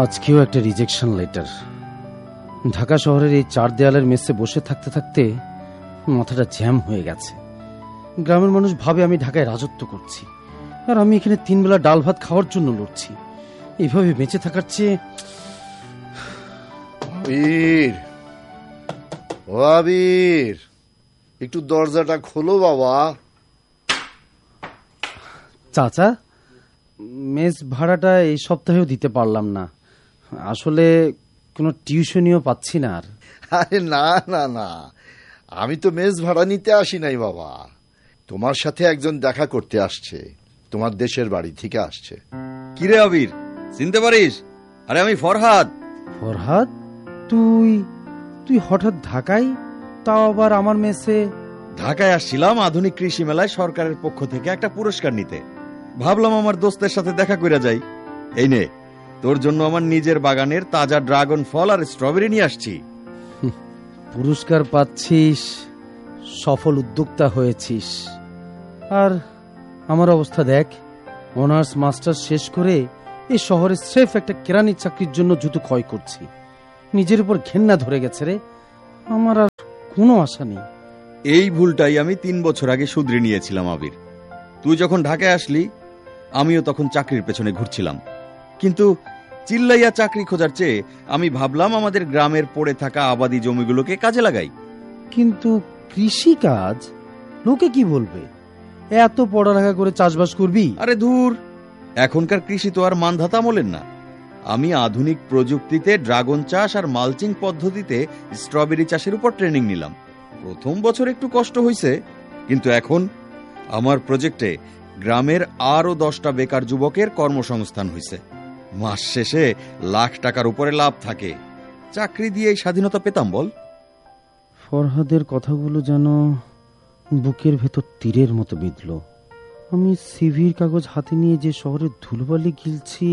আজকেও একটা rejection letter. Dhaka শহরের এই 4 দেয়ালের মেসে বসে থাকতে থাকতে মাথাটা জ্যাম হয়ে গেছে। গ্রামের মানুষ ভাবে আমি ঢাকায় রাজত্ব করছি, আর আমি এখানে 3 বেলা ডাল ভাত খাওয়ার জন্য লড়ছি। এইভাবে বেঁচে থাকার চেয়ে আবির, একটু দরজাটা খোলো বাবা। চাচা, মেস ভাড়াটা এই সপ্তাহেও দিতে পারলাম না। আসলে কোনো টিউশনিও পাচ্ছি না। আর আরে না না না, আমি তো মেস ভাড়া নিতে আসি নাই বাবা। তোমার সাথে একজন দেখা করতে আসছে, তোমার দেশের বাড়ি থেকে আসছে। কিরে আবির, চিনতে পারিস? আরে আমি ফরহাদ। ফরহাদ, তুই হঠাৎ ঢাকায়, তাও আবার আমার মেসে? ঢাকায় আসছিলাম আধুনিক কৃষি মেলায় সরকারের পক্ষ থেকে একটা পুরস্কার নিতে। ভাবলাম আমার দোস্তের সাথে দেখা করে যাই। এই নে, তোর জন্য আমার নিজের বাগানের তাজা ড্রাগন ফল আর স্ট্রবেরি নিয়ে আসছি। পুরস্কার পাচ্ছিস, সফল উদ্যোক্তা হয়েছিস, আর আমার অবস্থা দেখ। অনার্স মাস্টার শেষ করে এই শহরে স্রেফ একটা কেরানি চাকরির জন্য জুতো ক্ষয় করছি। নিজের উপর ঘেন্না ধরে গেছে রে। আমার আর কোনো আশা নেই। এই ভুলটাই আমি 3 বছর আগে শুধরে নিয়েছিলাম আবির। তুই যখন ঢাকায় আসলি, আমিও তখন চাকরির পেছনে ঘুরছিলাম। কিন্তু চিল্লাইয়া চাকরি খোঁজার চেয়ে আমি ভাবলাম আমাদের গ্রামের পড়ে থাকা আবাদি জমিগুলোকে কাজে লাগাই। কিন্তু কৃষি কাজ, লোকে কি বলবে? এত পড়ালেখা করে চাষবাস করবি? আরে ধুর, এখনকার কৃষি তো আর মানধাতা আমলের না। আমি আধুনিক প্রযুক্তিতে ড্রাগন চাষ আর মালচিং পদ্ধতিতে স্ট্রবেরি চাষের উপর ট্রেনিং নিলাম। প্রথম বছর একটু কষ্ট হয়েছে, কিন্তু এখন আমার প্রজেক্টে গ্রামের আরো 10টা বেকার যুবকের কর্মসংস্থান হয়েছে। মাস শেষে লাখ টাকার উপরে লাভ থাকে। চাকরি দিয়ে এই স্বাধীনতা পেতাম বল? ফরহাদের কথাগুলো যেন বুকের ভেতর তীরের মতো বিঁধল। আমি সিভির কাগজ হাতে নিয়ে যে শহরের ধুলোবালি গিলছি,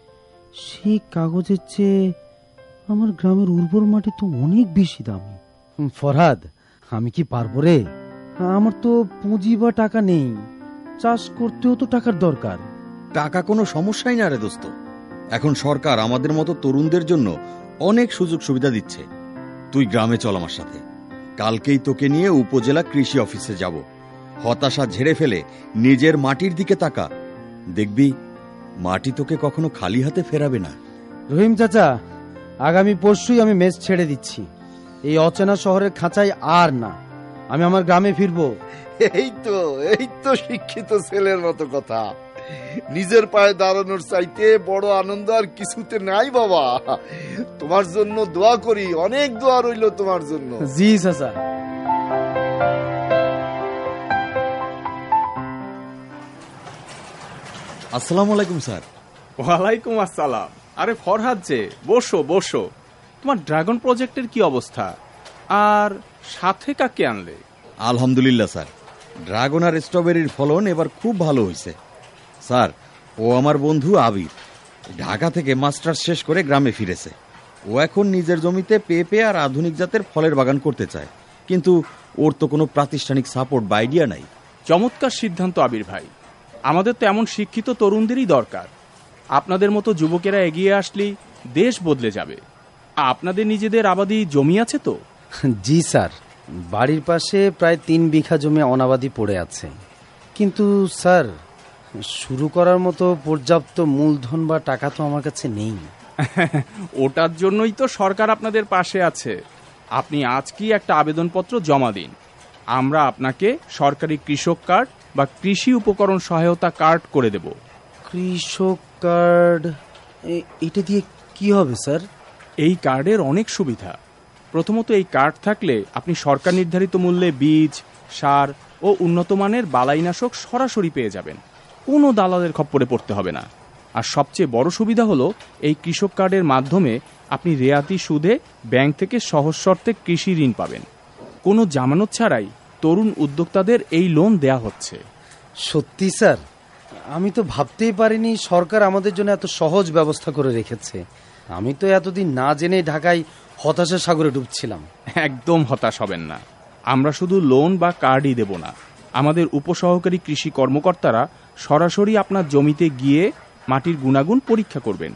সেই কাগজের চেয়ে আমার গ্রামের উর্বর মাটি তো অনেক বেশি দামি। ফরহাদ, আমি কি পারবো রে? আমার তো পুঁজি বা টাকা নেই। চাষ করতেও তো টাকার দরকার। টাকা কোনো সমস্যাই না রে দোস্ত। এখন সরকার আমাদের মতো তরুণদের জন্য অনেক সুযোগ সুবিধা দিচ্ছে। তুই গ্রামে চল আমার সাথে। কালকেই তোকে নিয়ে উপজেলা কৃষি অফিসে যাব। হতাশা ঝেড়ে ফেলে নিজের মাটির দিকে তাকা, দেখবি মাটি তোকে কখনো খালি হাতে ফেরাবে না। রহিম চাচা, আগামী পরশুই আমি মেস ছেড়ে দিচ্ছি। এই অচেনা শহরের খাঁচায় আর না, আমি আমার গ্রামে ফিরবো। এই তো শিক্ষিত ছেলের মতো কথা। নিজের পায়ে দাঁড়ানোর চাইতে বড় আনন্দ আর কিছুতে নাই বাবা। তোমার জন্য দোয়া করি, অনেক দোয়া রইল তোমার জন্য। জি চাচা। আসসালামু আলাইকুম স্যার। ওয়ালাইকুম আসসালাম। আরে ফরহাদ যে, বসো বসো। তোমার ড্রাগন প্রজেক্টের কি অবস্থা, আর সাথে কাকে আনলে? আলহামদুলিল্লাহ স্যার, ড্রাগন আর স্ট্রবেরির ফলন এবার খুব ভালো হয়েছে। স্যার, ও আমার বন্ধু আবির, ঢাকা থেকে মাস্টার্স শেষ করে গ্রামে ফিরেছে। ও এখন নিজের জমিতে পেঁপে আর আধুনিক জাতের ফলের বাগান করতে চায়, কিন্তু ওর তো কোনো প্রাতিষ্ঠানিক সাপোর্ট বা আইডিয়া নাই। চমৎকার সিদ্ধান্ত আবির ভাই। আমাদের তো এমন শিক্ষিত তরুণদেরই দরকার। আপনাদের মতো যুবকেরা এগিয়ে আসলেই দেশ বদলে যাবে। আপনাদের নিজেদের আবাদি জমি আছে তো? জি স্যার, বাড়ির পাশে প্রায় 3 বিঘা জমি অনাবাদি পড়ে আছে। কিন্তু স্যার, শুরু করার মতো পর্যাপ্ত মূলধন বা টাকা তো আমার কাছে নেই। ওটার জন্যই তো সরকার আপনাদের পাশে আছে। আপনি আজকেই একটা আবেদনপত্র জমা দিন। আমরা আপনাকে সরকারি কৃষক কার্ড বা কৃষি উপকরণ সহায়তা কার্ড করে দেব। কৃষক কার্ড? এটা দিয়ে কি হবে স্যার? এই কার্ডের অনেক সুবিধা। প্রথমত, এই কার্ড থাকলে আপনি সরকার নির্ধারিত মূল্যে বীজ, সার ও উন্নত মানের বালাইনাশক সরাসরি পেয়ে যাবেন। কোনো দালালের খপ্পরে পড়তে হবে না। আর সবচেয়ে বড় সুবিধা হলো, এই কৃষক কার্ডের মাধ্যমে আপনি রেয়াতি সুদে ব্যাংক থেকে সহজ শর্তে কৃষি ঋণ পাবেন। কোনো জামানত ছাড়াই তরুণ উদ্যোক্তাদের এই লোন দেয়া হচ্ছে। সত্যি স্যার, আমি তো ভাবতেই পারিনি সরকার আমাদের জন্য এত সহজ ব্যবস্থা করে রেখেছে। আমি তো এতদিন না জেনে ঢাকায় হতাশার সাগরে ডুবছিলাম। একদম হতাশ হবেন না। আমরা শুধু লোন বা কার্ডই দেব না, আমাদের উপসহকারী কৃষি কর্মকর্তারা সরাসরি আপনার জমিতে গিয়ে মাটির গুণাগুণ পরীক্ষা করবেন।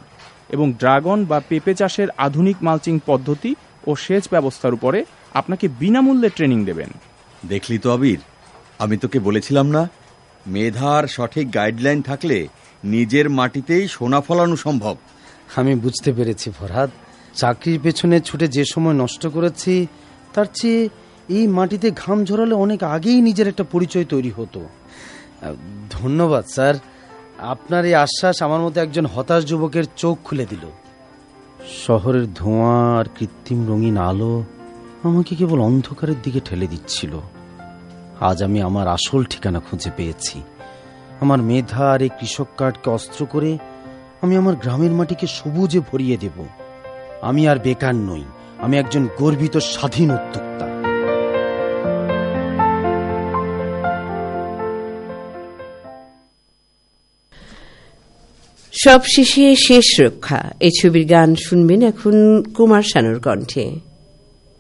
এবং ড্রাগন বা পেঁপে চাষের আধুনিক মালচিং পদ্ধতি ও সেচ ব্যবস্থার উপরে আপনাকে বিনামূল্যে ট্রেনিং দেবেন। দেখলি তো আবির, আমি তোকে বলেছিলাম না, মেধার সঠিক গাইডলাইন থাকলে নিজের মাটিতেই সোনা ফলানো সম্ভব। আমি বুঝতে পেরেছি ফরহাদ, চাকরির পেছনে ছুটে যে সময় নষ্ট করেছি তার চেয়ে এই মাটিতে ঘাম ঝরালে অনেক আগেই নিজের একটা পরিচয় তৈরি হতো। ধন্যবাদ স্যার, আপনার এই আশ্বাস আমার মতো একজন হতাশ যুবকের চোখ খুলে দিল। শহরের ধোঁয়া আর কৃত্রিম রঙিন আলো আমাকে কেবল অন্ধকারের দিকে ঠেলে দিচ্ছিল। আজ আমি আমার আসল ঠিকানা খুঁজে পেয়েছি। আমার মেধা আর এই কৃষক কার্ডকে অস্ত্র করে আমি আমার গ্রামের মাটিকে সবুজে ভরিয়ে দেব। আমি আর বেকার নই, আমি একজন গর্বিত স্বাধীন উদ্যোক্তা। সব শেষে শেষ রক্ষা, এই ছবির গান শুনবেন এখন কুমার শানুর কণ্ঠে।